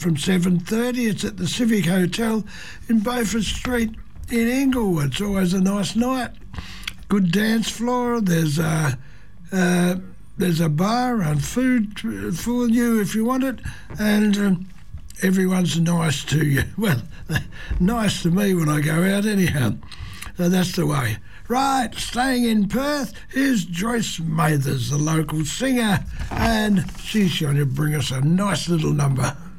from 7:30. It's at the Civic Hotel in Beaufort Street in Inglewood. It's always a nice night. Good dance floor. There's a bar and food for you if you want it, and everyone's nice to you. Well, nice to me when I go out anyhow. So that's the way. Right, staying in Perth is Joyce Mathers, the local singer, and she's going to bring us a nice little number.